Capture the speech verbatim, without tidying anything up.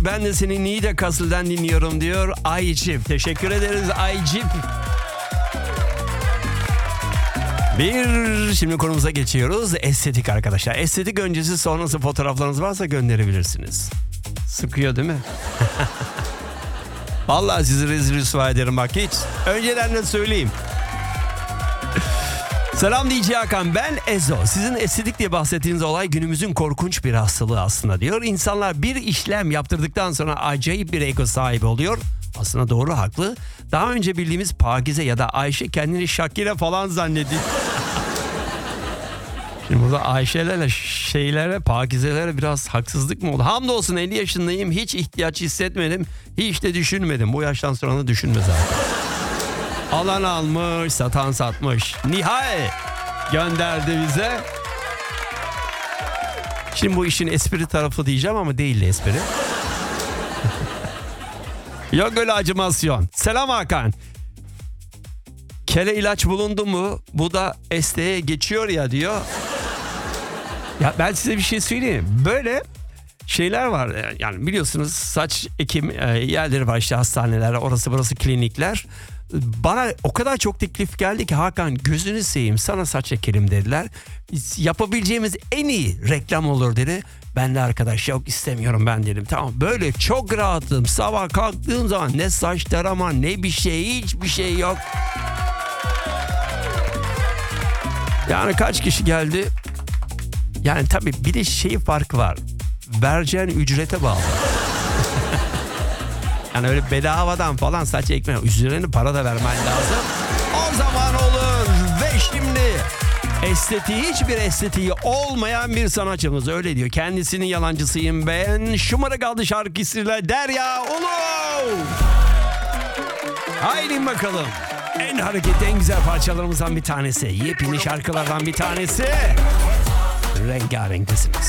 Ben de seni Nida Castle'den dinliyorum diyor Aycip. Teşekkür ederiz Aycip. Bir, şimdi konumuza geçiyoruz. Estetik arkadaşlar. Estetik öncesi sonrası fotoğraflarınız varsa gönderebilirsiniz. Sıkıyor değil mi? Vallahi sizi rezil rüsva ederim bak hiç. Önceden de söyleyeyim. Selam D J Hakan, ben Ezo. Sizin estetik diye bahsettiğiniz olay günümüzün korkunç bir hastalığı aslında diyor. İnsanlar bir işlem yaptırdıktan sonra acayip bir ego sahibi oluyor. Aslında doğru, haklı. Daha önce bildiğimiz Pakize ya da Ayşe kendini Şakire falan zannediyor. Şimdi burada Ayşe'lerle şeylere, Pakize'lere biraz haksızlık mı oldu? Hamdolsun elli yaşındayım, hiç ihtiyaç hissetmedim, hiç de düşünmedim. Bu yaştan sonra da düşünme zaten. Alan almış, satan satmış. Nihai gönderdi bize. Şimdi bu işin espri tarafı diyeceğim ama değil de espri. Yok öyle acımasyon. Selam Hakan. Kele ilaç bulundu mu? Bu da S T'ye geçiyor ya diyor. Ya ben size bir şey söyleyeyim. Böyle şeyler var. Yani biliyorsunuz saç ekim yerleri var işte, hastaneler, orası burası klinikler. Bana o kadar çok teklif geldi ki Hakan gözünü seveyim sana saç ekelim dediler. Yapabileceğimiz en iyi reklam olur dedi. Ben de arkadaş yok istemiyorum ben dedim. Tamam, böyle çok rahatım. Sabah kalktığım zaman ne saç tarama ne bir şey, hiçbir şey yok. Yani kaç kişi geldi? Yani tabii bir de şey farkı var. Vereceğin ücrete bağlı. Yani öyle bedavadan falan saç ekme, üzerine para da vermen lazım. O zaman olur. Ve şimdi estetiği, hiçbir estetiği olmayan bir sanatçımız öyle diyor. Kendisinin yalancısıyım ben. Şımarık adlı şarkısıyla Derya Ulu. Haydi bakalım. En hareketli, en güzel parçalarımızdan bir tanesi. Yepyeni şarkılardan bir tanesi. Rengarenksiniz.